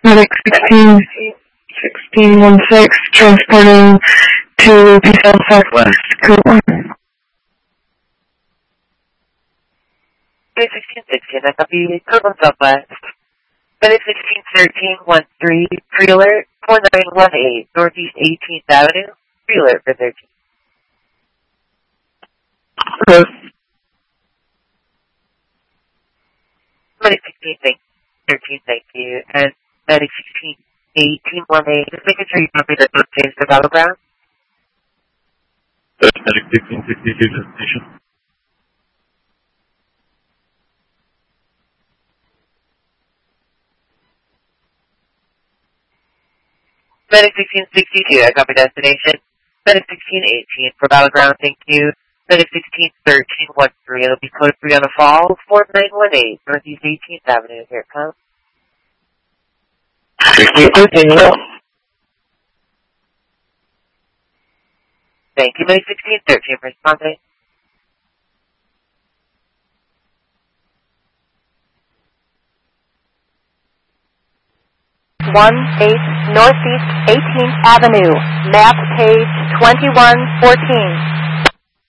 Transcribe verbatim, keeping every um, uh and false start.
Medic sixteen sixteen one six, transporting to P L Southwest, Code one. Medic sixteen sixteen, I copy, Code one Southwest. Medic sixteen thirteen one three, pre-alert, four nine one eight, Northeast eighteenth Avenue, pre-alert for thirteen. Hello. Medic sixteen thirteen, thank you, and Medic sixteen eighteen one eight, just making sure you copy that don't change the battleground. That's Medic sixteen sixty-two destination. Medic sixteen sixty-two, I copy destination. Medic sixteen eighteen for battleground, thank you. Medic sixteen thirteen one three, it'll be code three on the fall, four nine one eight, Northeast eighteenth Avenue, here it comes. sixteen thirteen, well. Thank you, Medic sixteen thirteen for responding. one eight Northeast eighteenth Avenue, map page twenty-one fourteen.